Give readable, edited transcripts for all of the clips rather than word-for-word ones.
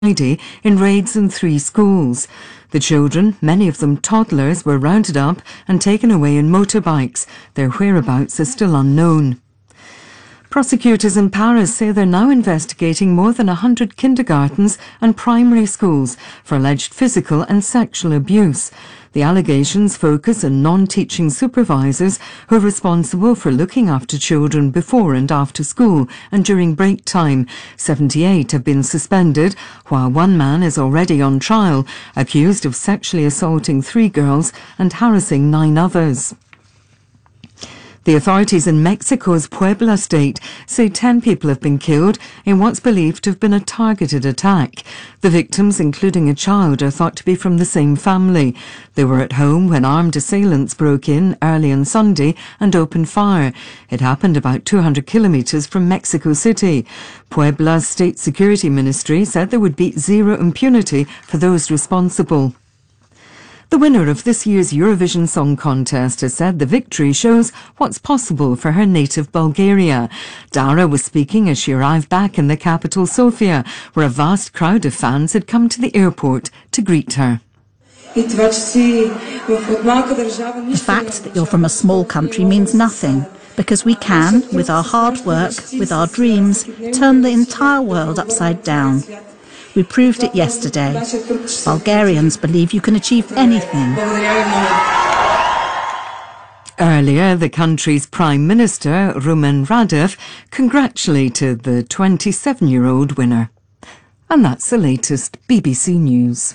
Friday in raids in 3 schools. The children, many of them toddlers, were rounded up and taken away in motorbikes. Their whereabouts is still unknown. Prosecutors in Paris say they're now investigating more than 100 kindergartens and primary schools for alleged physical and sexual abuse. The allegations focus on non-teaching supervisors who are responsible for looking after children before and after school and during break time. 78 have been suspended, while one man is already on trial, accused of sexually assaulting 3 girls and harassing 9 others. The authorities in Mexico's Puebla state say 10 people have been killed in what's believed to have been a targeted attack. The victims, including a child, are thought to be from the same family. They were at home when armed assailants broke in early on Sunday and opened fire. It happened about 200 kilometres from Mexico City. Puebla's state security ministry said there would be zero impunity for those responsible. The winner of this year's Eurovision Song Contest has said the victory shows what's possible for her native Bulgaria. Dara was speaking as she arrived back in the capital, Sofia, where a vast crowd of fans had come to the airport to greet her. The fact that you're from a small country means nothing, because we can, with our hard work, with our dreams, turn the entire world upside down. We proved it yesterday. Bulgarians believe you can achieve anything. Earlier, the country's Prime Minister, Rumen Radev, congratulated the 27-year-old winner. And that's the latest BBC News.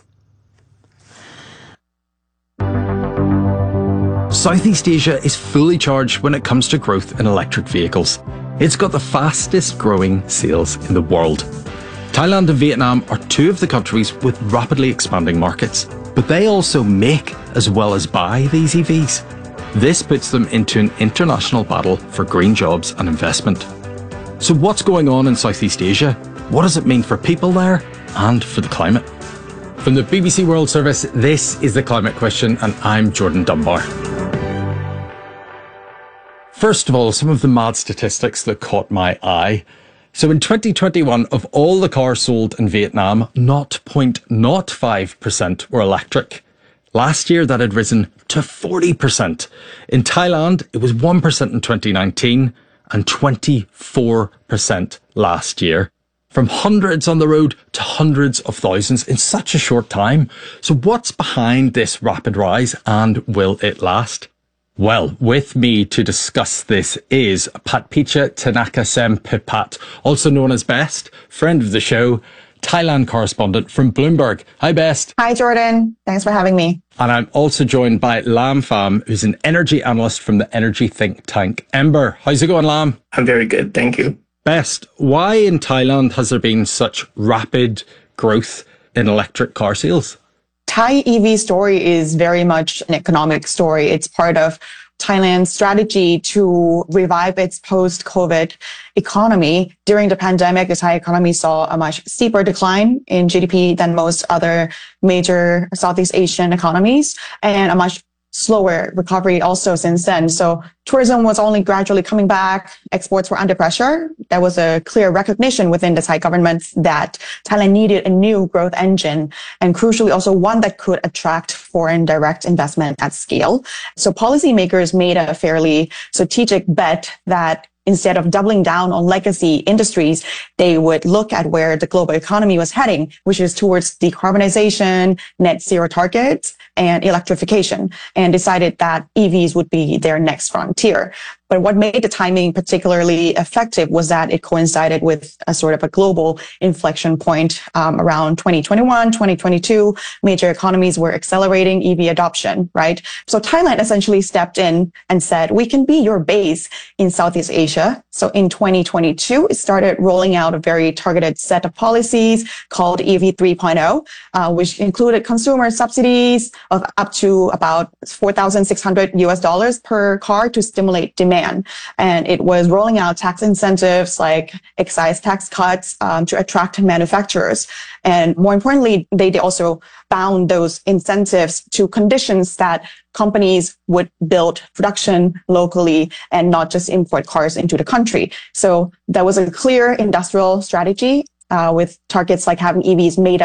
Southeast Asia is fully charged when it comes to growth in electric vehicles. It's got the fastest growing sales in the world. Thailand and Vietnam are 2 of the countries with rapidly expanding markets, but they also make as well as buy these EVs. This puts them into an international battle for green jobs and investment. So what's going on in Southeast Asia? What does it mean for people there and for the climate? From the BBC World Service, this is The Climate Question, and I'm Jordan Dunbar. First of all, some of the mad statistics that caught my eye. So in 2021, of all the cars sold in Vietnam, 0.05% were electric. Last year, that had risen to 40%. In Thailand, it was 1% in 2019 and 24% last year. From hundreds on the road to hundreds of thousands in such a short time. So what's behind this rapid rise, and will it last? Well, with me to discuss this is Patpicha Tanakasem-Pipat, also known as Best, friend of the show, Thailand correspondent from Bloomberg. Hi, Best. Hi, Jordan. Thanks for having me. And I'm also joined by Lam Pham, who's an energy analyst from the energy think tank Ember. How's it going, Lam? I'm very good, thank you. Best, why in Thailand has there been such rapid growth in electric car sales? Thai EV story is very much an economic story. It's part of Thailand's strategy to revive its post-COVID economy. During the pandemic, the Thai economy saw a much steeper decline in GDP than most other major Southeast Asian economies, and a much slower recovery also since then. So tourism was only gradually coming back. Exports were under pressure. There was a clear recognition within the Thai government that Thailand needed a new growth engine, and crucially also one that could attract foreign direct investment at scale. So policymakers made a fairly strategic bet that instead of doubling down on legacy industries, they would look at where the global economy was heading, which is towards decarbonization, net zero targets, and electrification, and decided that EVs would be their next frontier. But what made the timing particularly effective was that it coincided with a sort of a global inflection point around 2021, 2022. Major economies were accelerating EV adoption, right? So Thailand essentially stepped in and said, we can be your base in Southeast Asia. So in 2022, it started rolling out a very targeted set of policies called EV 3.0, which included consumer subsidies of up to about $4,600 per car to stimulate demand. And it was rolling out tax incentives like excise tax cuts to attract manufacturers. And more importantly, they also bound those incentives to conditions that companies would build production locally and not just import cars into the country. So that was a clear industrial strategy with targets like having EVs made